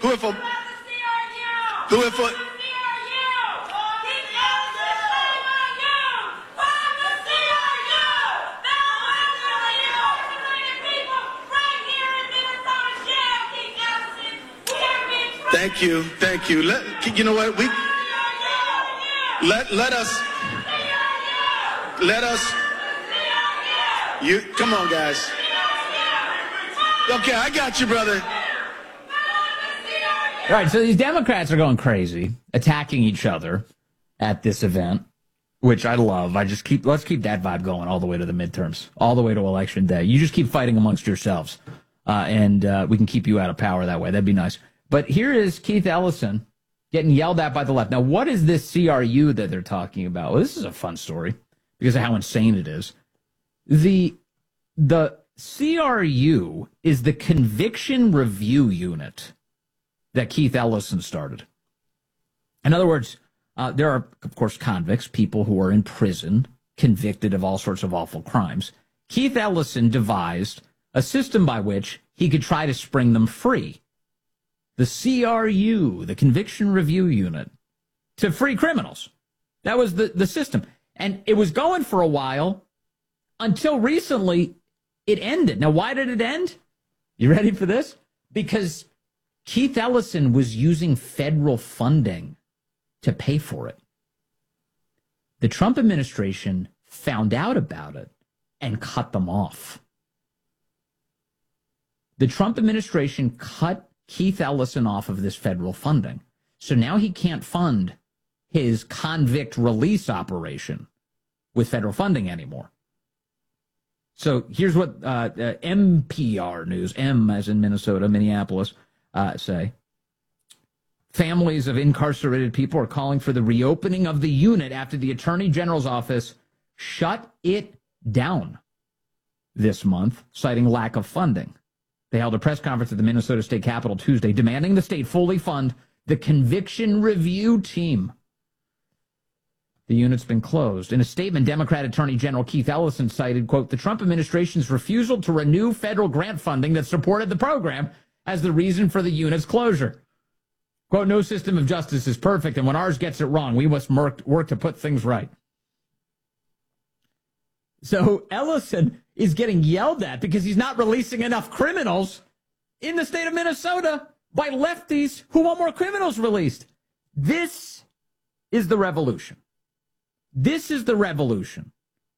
Who it for? Who it for? Thank you. Thank you. You know what? Let us. You come on, guys. Okay, I got you, brother. All right, so these Democrats are going crazy, attacking each other at this event, which I love. Let's keep that vibe going all the way to the midterms, all the way to Election Day. You just keep fighting amongst yourselves, and we can keep you out of power that way. That'd be nice. But here is Keith Ellison getting yelled at by the left. Now, what is this CRU that they're talking about? Well, this is a fun story because of how insane it is. The CRU is the Conviction Review Unit that Keith Ellison started. In other words, there are, of course, convicts, people who are in prison, convicted of all sorts of awful crimes. Keith Ellison devised a system by which he could try to spring them free. The CRU, the Conviction Review Unit, to free criminals. That was the system. And it was going for a while until recently it ended. Now, why did it end? You ready for this? Because Keith Ellison was using federal funding to pay for it. The Trump administration found out about it and cut them off. The Trump administration cut Keith Ellison off of this federal funding. So now he can't fund his convict release operation with federal funding anymore. So here's what NPR News, M as in Minnesota, Minneapolis, say. Families of incarcerated people are calling for the reopening of the unit after the Attorney General's office shut it down this month, citing lack of funding. They held a press conference at the Minnesota State Capitol Tuesday, demanding the state fully fund the Conviction Review Team. The unit's been closed. In a statement, Democrat Attorney General Keith Ellison cited, quote, the Trump administration's refusal to renew federal grant funding that supported the program as the reason for the unit's closure. Quote, no system of justice is perfect, and when ours gets it wrong, we must work to put things right. So Ellison is getting yelled at because he's not releasing enough criminals in the state of Minnesota by lefties who want more criminals released. This is the revolution. This is the revolution.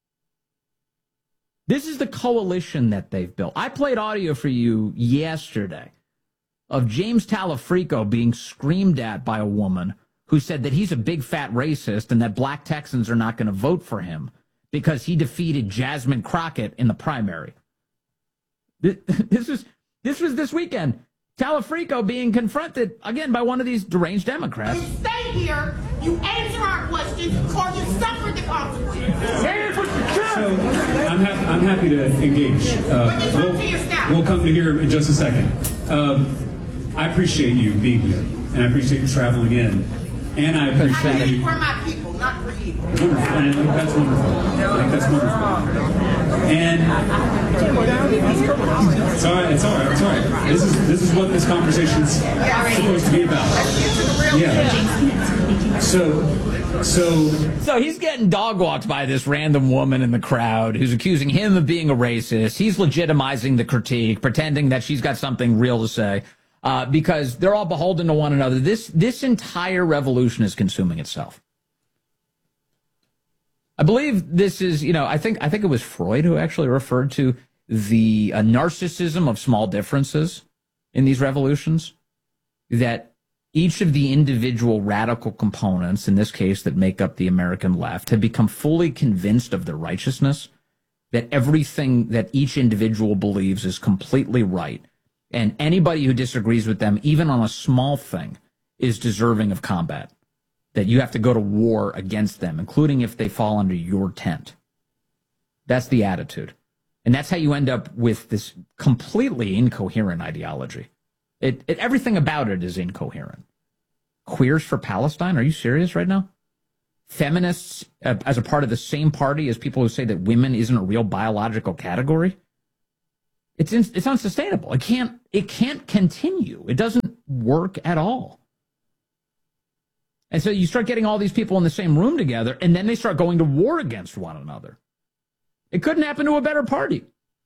This is the coalition that they've built. I played audio for you yesterday of James Talafrico being screamed at by a woman who said that he's a big fat racist and that black Texans are not going to vote for him because he defeated Jasmine Crockett in the primary. This was this weekend. Talafrico being confronted, again, by one of these deranged Democrats. You stay here, you answer our questions, or you suffer the consequences. So I'm happy to engage. We'll come to here in just a second. I appreciate you being here, and I appreciate you traveling in. And I appreciate you. For my people, not for you. Wonderful. And I think that's wonderful. I think that's wonderful. And it's all right. It's all right. It's all right. This is what this conversation's supposed to be about. Yeah. So he's getting dog walked by this random woman in the crowd who's accusing him of being a racist. He's legitimizing the critique, pretending that she's got something real to say, because they're all beholden to one another. This entire revolution is consuming itself. I believe this is, I think it was Freud who actually referred to the narcissism of small differences in these revolutions, that each of the individual radical components, in this case that make up the American left, have become fully convinced of their righteousness, that everything that each individual believes is completely right, and anybody who disagrees with them, even on a small thing, is deserving of combat, that you have to go to war against them, including if they fall under your tent. That's the attitude. And that's how you end up with this completely incoherent ideology. Everything about it is incoherent. Queers for Palestine? Are you serious right now? Feminists as a part of the same party as people who say that women isn't a real biological category? It's unsustainable. It can't continue. It doesn't work at all. And so you start getting all these people in the same room together, and then they start going to war against one another. It couldn't happen to a better party.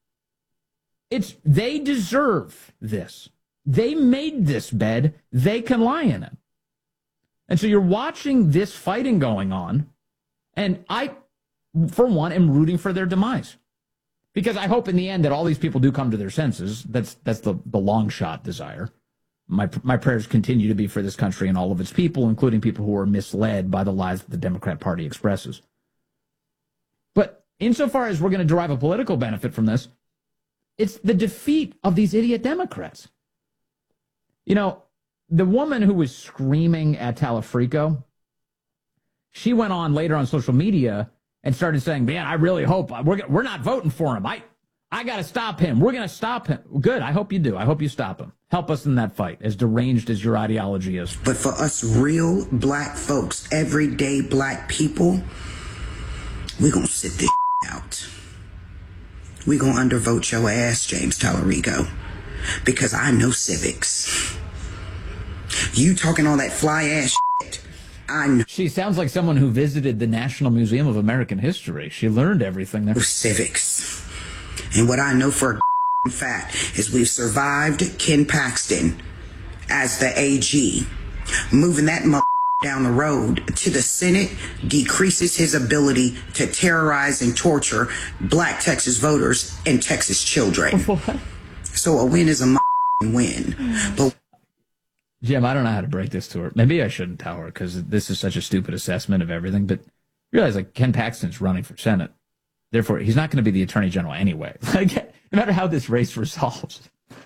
They deserve this. They made this bed. They can lie in it. And so you're watching this fighting going on, and I, for one, am rooting for their demise. Because I hope in the end that all these people do come to their senses. That's the long shot desire. My prayers continue to be for this country and all of its people, including people who are misled by the lies that the Democrat Party expresses. But insofar as we're going to derive a political benefit from this, it's the defeat of these idiot Democrats. You know, the woman who was screaming at Talafrico, she went on later on social media and started saying, man, I really hope we're not voting for him. I got to stop him. We're going to stop him. Good. I hope you do. I hope you stop him. Help us in that fight, as deranged as your ideology is. But for us real black folks, everyday black people, we're going to sit this out. We're going to undervote your ass, James Talarico, because I know civics. You talking all that fly ass shit. I know. She sounds like someone who visited the National Museum of American History. She learned everything there. Civics. And what I know for a fact is we've survived Ken Paxton as the AG. Moving that down the road to the Senate decreases his ability to terrorize and torture black Texas voters and Texas children. What? So a win is a win. But Jim, I don't know how to break this to her. Maybe I shouldn't tell her because this is such a stupid assessment of everything. But realize, like, Ken Paxton's running for Senate. Therefore, he's not going to be the attorney general anyway. Like, no matter how this race resolves.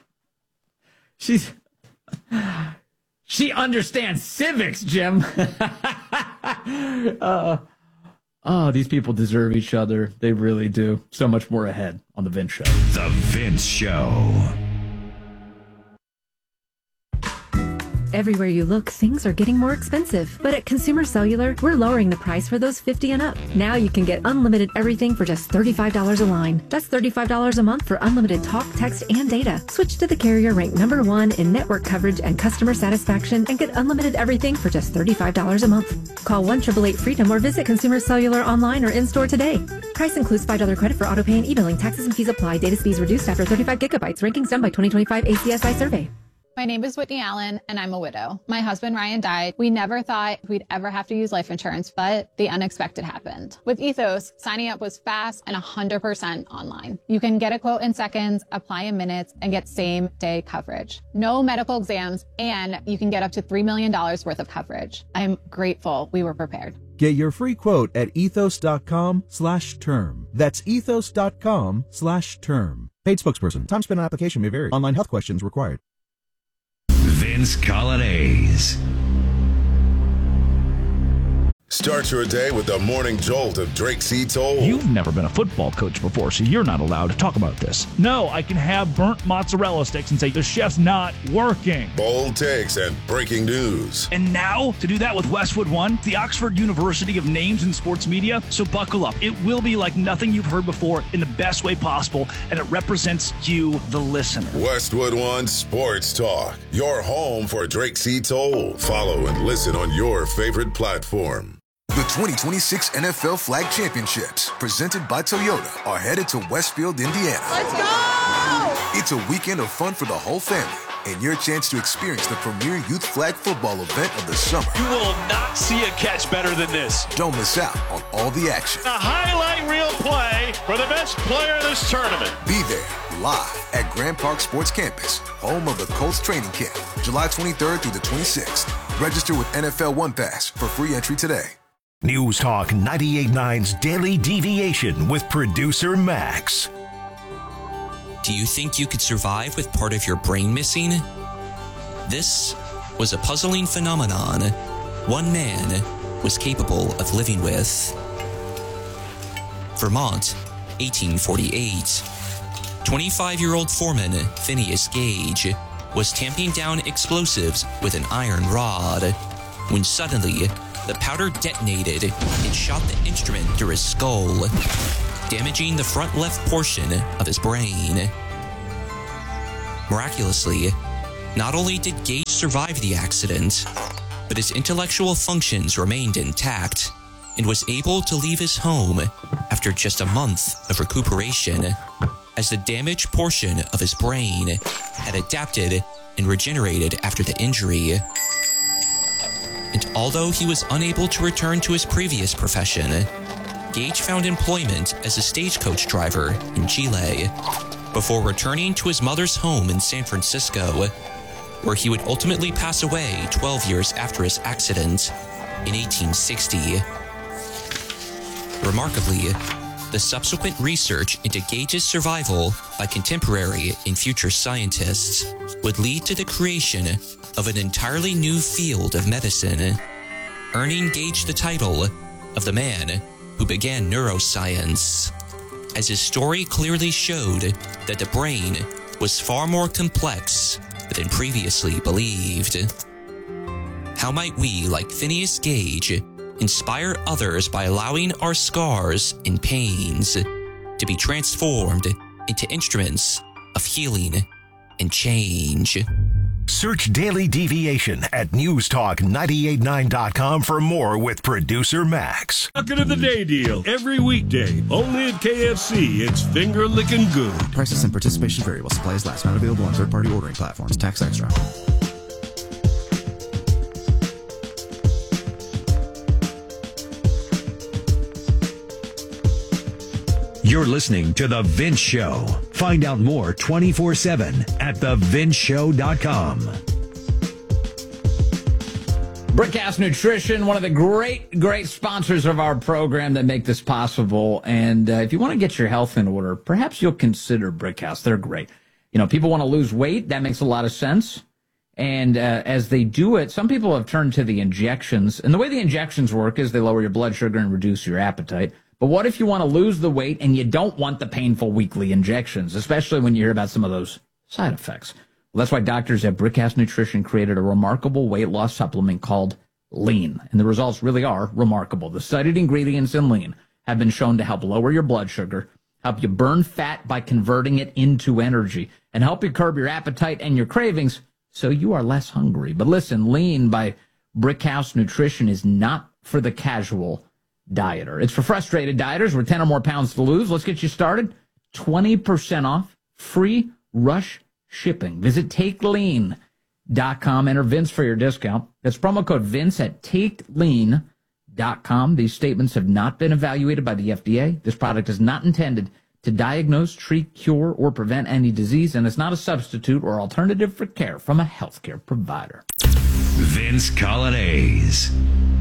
She understands civics, Jim. These people deserve each other. They really do. So much more ahead on The Vince Show. The Vince Show. Everywhere you look, things are getting more expensive. But at Consumer Cellular, we're lowering the price for those 50 and up. Now you can get unlimited everything for just $35 a line. That's $35 a month for unlimited talk, text, and data. Switch to the carrier ranked #1 in network coverage and customer satisfaction and get unlimited everything for just $35 a month. Call 1-888-FREEDOM or visit Consumer Cellular online or in-store today. Price includes $5 credit for auto pay and e-billing. Taxes and fees apply. Data speeds reduced after 35 gigabytes. Rankings done by 2025 ACSI survey. My name is Whitney Allen, and I'm a widow. My husband, Ryan, died. We never thought we'd ever have to use life insurance, but the unexpected happened. With Ethos, signing up was fast and 100% online. You can get a quote in seconds, apply in minutes, and get same-day coverage. No medical exams, and you can get up to $3 million worth of coverage. I'm grateful we were prepared. Get your free quote at ethos.com/term. That's ethos.com/term. Paid spokesperson. Time spent on application may vary. Online health questions required. Vince Colonnese. Start your day with the morning jolt of Drake C. Toll. You've never been a football coach before, so you're not allowed to talk about this. No, I can have burnt mozzarella sticks and say the chef's not working. Bold takes and breaking news. And now, to do that with Westwood One, the Oxford University of names in sports media, so buckle up. It will be like nothing you've heard before in the best way possible, and it represents you, the listener. Westwood One Sports Talk, your home for Drake C. Toll. Follow and listen on your favorite platform. The 2026 NFL Flag Championships, presented by Toyota, are headed to Westfield, Indiana. Let's go! It's a weekend of fun for the whole family and your chance to experience the premier youth flag football event of the summer. You will not see a catch better than this. Don't miss out on all the action. A highlight reel play for the best player in this tournament. Be there live at Grand Park Sports Campus, home of the Colts training camp, July 23rd through the 26th. Register with NFL One Pass for free entry today. News Talk 98.9's Daily Deviation with producer Max. Do you think you could survive with part of your brain missing? This was a puzzling phenomenon one man was capable of living with. Vermont, 1848. 25-year-old foreman Phineas Gage was tamping down explosives with an iron rod when suddenly the powder detonated and shot the instrument through his skull, damaging the front left portion of his brain. Miraculously, not only did Gage survived the accident, but his intellectual functions remained intact and was able to leave his home after just a month of recuperation, as the damaged portion of his brain had adapted and regenerated after the injury. And although he was unable to return to his previous profession, Gage found employment as a stagecoach driver in Chile before returning to his mother's home in San Francisco, where he would ultimately pass away 12 years after his accident in 1860. Remarkably, the subsequent research into Gage's survival by contemporary and future scientists would lead to the creation of an entirely new field of medicine, earning Gage the title of the man who began neuroscience, as his story clearly showed that the brain was far more complex than previously believed. How might we, like Phineas Gage, inspire others by allowing our scars and pains to be transformed into instruments of healing and change? Search Daily Deviation at newstalk989.com for more with producer Max. Bucket of the Day deal. Every weekday. Only at KFC. It's finger licking good. Prices and participation vary while supplies last. Not available on third-party ordering platforms. Tax extra. You're listening to The Vince Show. Find out more 24/7 at thevinceshow.com. Brickhouse Nutrition, one of the great sponsors of our program that make this possible. And if you want to get your health in order, perhaps you'll consider Brickhouse. They're great. You know, people want to lose weight. That makes a lot of sense. And as they do it, some people have turned to the injections. And the way the injections work is they lower your blood sugar and reduce your appetite. But what if you want to lose the weight and you don't want the painful weekly injections, especially when you hear about some of those side effects? Well, that's why doctors at Brickhouse Nutrition created a remarkable weight loss supplement called Lean. And the results really are remarkable. The studied ingredients in Lean have been shown to help lower your blood sugar, help you burn fat by converting it into energy, and help you curb your appetite and your cravings so you are less hungry. But listen, Lean by Brickhouse Nutrition is not for the casual dieter. It's for frustrated dieters with 10 or more pounds to lose. Let's get you started. 20% off, free rush shipping. Visit TakeLean.com. Enter Vince for your discount. That's promo code Vince at TakeLean.com. These statements have not been evaluated by the FDA. This product is not intended to diagnose, treat, cure, or prevent any disease, and it's not a substitute or alternative for care from a healthcare provider. Vince Colonnese.